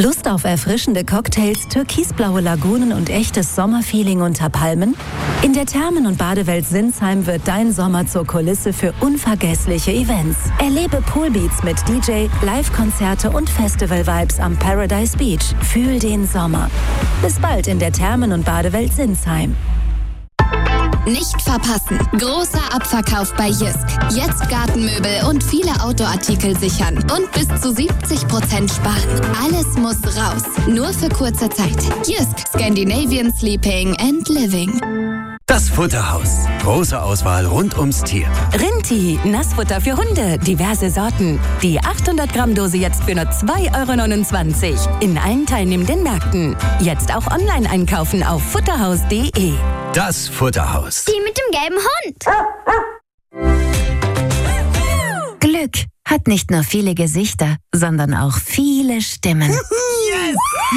Lust auf erfrischende Cocktails, türkisblaue Lagunen und echtes Sommerfeeling unter Palmen? In der Thermen- und Badewelt Sinsheim wird dein Sommer zur Kulisse für unvergessliche Events. Erlebe Poolbeats mit DJ, Live-Konzerte und Festival-Vibes am Paradise Beach. Fühl den Sommer. Bis bald in der Thermen- und Badewelt Sinsheim. Nicht verpassen. Großer Abverkauf bei Jysk. Jetzt Gartenmöbel und viele Outdoor-Artikel sichern. Und bis zu 70% sparen. Alles muss raus. Nur für kurze Zeit. Jysk. Scandinavian Sleeping and Living. Das Futterhaus. Große Auswahl rund ums Tier. Rinti, Nassfutter für Hunde, diverse Sorten. Die 800 Gramm Dose jetzt für nur 2,29 € in allen teilnehmenden Märkten. Jetzt auch online einkaufen auf futterhaus.de. Das Futterhaus. Die mit dem gelben Hund. Glück hat nicht nur viele Gesichter, sondern auch viele Stimmen. Yes!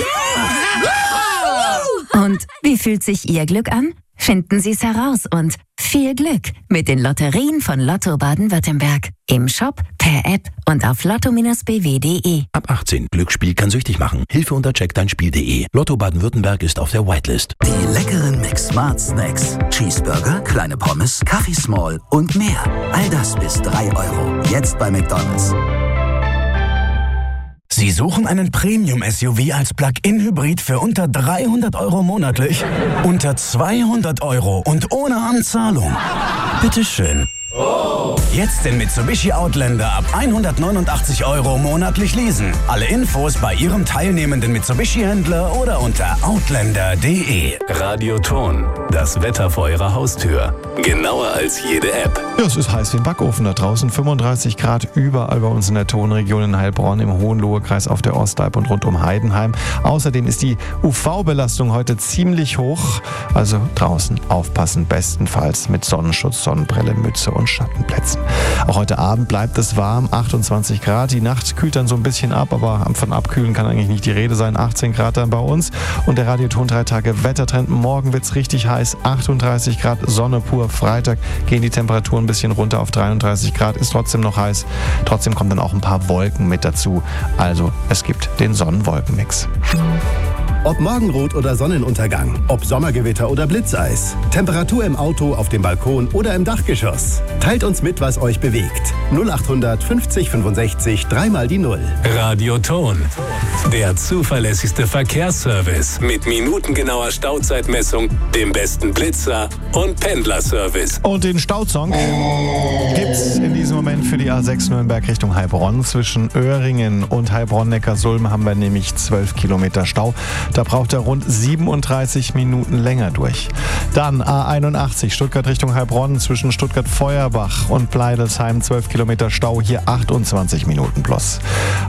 Und wie fühlt sich Ihr Glück an? Finden Sie es heraus und viel Glück mit den Lotterien von Lotto Baden-Württemberg. Im Shop, per App und auf lotto-bw.de. Ab 18. Glücksspiel kann süchtig machen. Hilfe unter checkdeinspiel.de. Lotto Baden-Württemberg ist auf der Whitelist. Die leckeren Mix Smart Snacks. Cheeseburger, kleine Pommes, Kaffee Small und mehr. All das bis 3 €. Jetzt bei McDonald's. Sie suchen einen Premium-SUV als Plug-in-Hybrid für unter 300 € monatlich? Unter 200 € und ohne Anzahlung? Bitteschön. Jetzt den Mitsubishi Outlander ab 189 € monatlich leasen. Alle Infos bei Ihrem teilnehmenden Mitsubishi-Händler oder unter outlander.de. Radioton, das Wetter vor Ihrer Haustür. Genauer als jede App. Ja, es ist heiß wie ein Backofen da draußen. 35 Grad überall bei uns in der Tonregion in Heilbronn, im Hohenlohe-Kreis auf der Ostalb und rund um Heidenheim. Außerdem ist die UV-Belastung heute ziemlich hoch. Also draußen aufpassen, bestenfalls mit Sonnenschutz, Sonnenbrille, Mütze und Schattenplätzen. Auch heute Abend bleibt es warm, 28 Grad. Die Nacht kühlt dann so ein bisschen ab, aber von Abkühlen kann eigentlich nicht die Rede sein. 18 Grad dann bei uns. Und der Radioton 3 Tage Wettertrend. Morgen wird es richtig heiß, 38 Grad, Sonne pur. Freitag gehen die Temperaturen ein bisschen runter auf 33 Grad, ist trotzdem noch heiß. Trotzdem kommen dann auch ein paar Wolken mit dazu. Also es gibt den Sonnen-Wolken-Mix. Ob Morgenrot oder Sonnenuntergang, ob Sommergewitter oder Blitzeis, Temperatur im Auto, auf dem Balkon oder im Dachgeschoss. Teilt uns mit, was euch bewegt. 0800 50 65 3 mal die 0. Radioton, der zuverlässigste Verkehrsservice mit minutengenauer Stauzeitmessung, dem besten Blitzer und Pendlerservice. Und den Stausong gibt's in diesem Moment für die A6 Nürnberg Richtung Heilbronn. Zwischen Öhringen und Heilbronn-Neckarsulm haben wir nämlich 12 Kilometer Stau. Da braucht er rund 37 Minuten länger durch. Dann A81 Stuttgart Richtung Heilbronn zwischen Stuttgart-Feuerbach und Pleidelsheim 12 Kilometer Stau, hier 28 Minuten plus.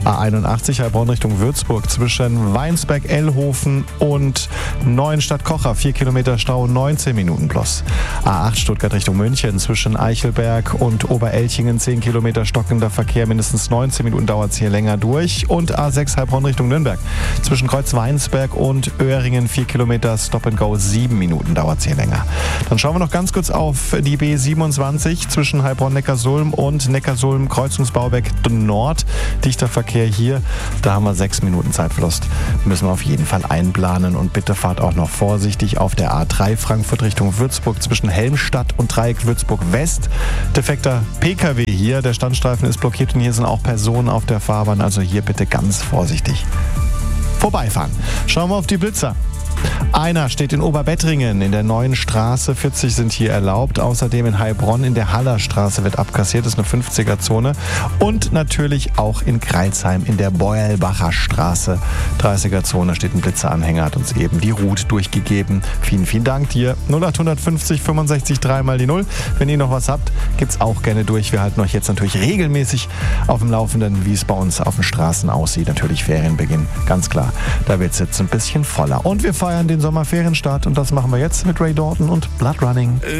A81 Heilbronn Richtung Würzburg zwischen Weinsberg-Ellhofen und Neuenstadt-Kocher 4 Kilometer Stau, 19 Minuten plus. A8 Stuttgart Richtung München zwischen Eichelberg und Oberelchingen 10 Kilometer stockender Verkehr, mindestens 19 Minuten dauert es hier länger durch. Und A6 Heilbronn Richtung Nürnberg zwischen Kreuz-Weinsberg und Öhringen 4 Kilometer Stop and Go, 7 Minuten dauert es hier länger. Dann schauen wir noch ganz kurz auf die B27 zwischen Heilbronn-Neckarsulm und Neckarsulm-Kreuzungsbauwerk Nord. Dichter Verkehr hier, da haben wir 6 Minuten Zeitverlust. Müssen wir auf jeden Fall einplanen und bitte fahrt auch noch vorsichtig auf der A3 Frankfurt Richtung Würzburg zwischen Helmstadt und Dreieck Würzburg West. Defekter PKW hier, der Standstreifen ist blockiert und hier sind auch Personen auf der Fahrbahn, also hier bitte ganz vorsichtig vorbeifahren. Schauen wir auf die Blitzer. Einer steht in Oberbettringen in der neuen Straße, 40 sind hier erlaubt. Außerdem in Heilbronn in der Hallerstraße wird abkassiert, das ist eine 50er-Zone. Und natürlich auch in Greilsheim in der Beulbacher Straße, 30er-Zone, steht ein Blitzeranhänger, hat uns eben die Route durchgegeben. Vielen, vielen Dank dir. 0850 65 3 mal die 0. Wenn ihr noch was habt, gibt's auch gerne durch. Wir halten euch jetzt natürlich regelmäßig auf dem Laufenden, wie es bei uns auf den Straßen aussieht. Natürlich Ferienbeginn, ganz klar. Da wird's jetzt ein bisschen voller. Und wir feiern den Sommerferienstart und das machen wir jetzt mit Ray Dalton und Blood Running.